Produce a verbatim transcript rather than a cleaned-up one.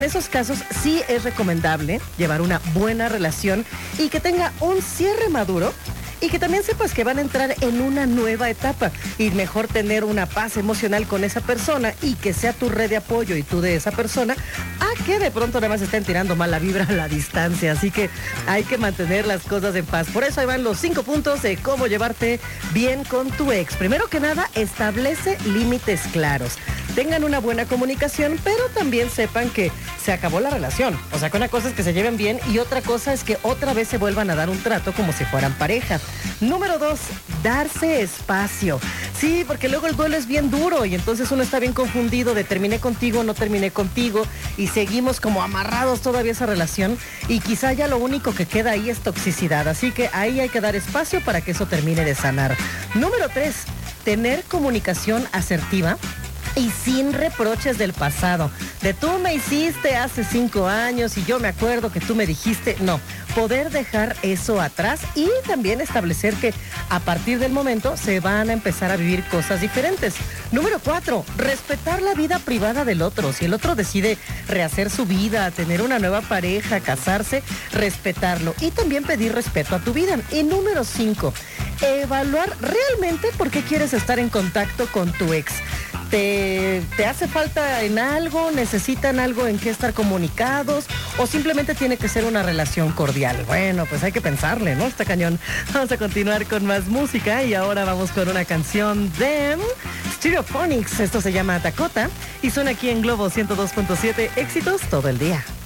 En esos casos sí es recomendable llevar una buena relación y que tenga un cierre maduro y que también sepas que van a entrar en una nueva etapa y mejor tener una paz emocional con esa persona y que sea tu red de apoyo y tú de esa persona a que de pronto nada más estén tirando mala vibra a la distancia. Así que hay que mantener las cosas en paz. Por eso ahí van los cinco puntos de cómo llevarte bien con tu ex. Primero que nada, establece límites claros. Tengan una buena comunicación, pero también sepan que se acabó la relación. O sea, que una cosa es que se lleven bien y otra cosa es que otra vez se vuelvan a dar un trato como si fueran pareja. Número dos, darse espacio. Sí, porque luego el duelo es bien duro y entonces uno está bien confundido de terminé contigo, no terminé contigo y seguimos como amarrados todavía a esa relación y quizá ya lo único que queda ahí es toxicidad. Así que ahí hay que dar espacio para que eso termine de sanar. Número tres, tener comunicación asertiva y sin reproches del pasado. De tú me hiciste hace cinco años y yo me acuerdo que tú me dijiste, no. Poder dejar eso atrás y también establecer que a partir del momento se van a empezar a vivir cosas diferentes. Número cuatro, respetar la vida privada del otro. Si el otro decide rehacer su vida, tener una nueva pareja, casarse, respetarlo y también pedir respeto a tu vida. Y número cinco, evaluar realmente por qué quieres estar en contacto con tu ex. ¿Te, ¿Te hace falta en algo? ¿Necesitan algo en qué estar comunicados? ¿O simplemente tiene que ser una relación cordial? Bueno, pues hay que pensarle, ¿no? Está cañón. Vamos a continuar con más música y ahora vamos con una canción de Stereophonics. Esto se llama Dakota y suena aquí en Globo ciento dos punto siete. Éxitos todo el día.